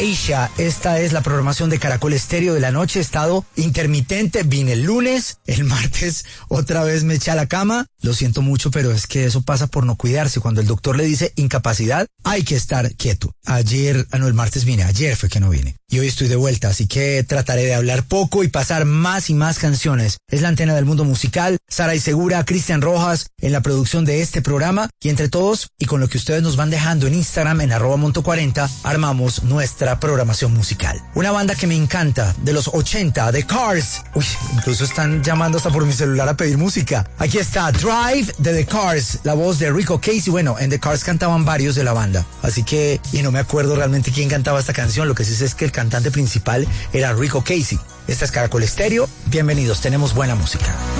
Asia. Esta es la programación de Caracol Estéreo de la noche. He estado intermitente, vine el lunes, el martes otra vez me eché a la cama. Lo siento mucho, pero es que eso pasa por no cuidarse. Cuando el doctor le dice incapacidad, hay que estar quieto. El martes vine, ayer fue que no vine. Y hoy estoy de vuelta, así que trataré de hablar poco y pasar más y más canciones. Es la antena del mundo musical, Sara y Segura, Cristian Rojas en la producción de este programa. Y entre todos, y con lo que ustedes nos van dejando en Instagram, en @Monto40, armamos nuestra programación musical. Una banda que me encanta, de los 80, The Cars. Uy, incluso están llamando hasta por mi celular a pedir música. Aquí está Drive de The Cars, la voz de Rico Casey. Bueno, en The Cars cantaban varios de la banda, así que, y no me acuerdo realmente quién cantaba esta canción. Lo que sí sé es que el cantante principal era Rico Casey. Esta es Caracol Estéreo. Bienvenidos, tenemos buena música.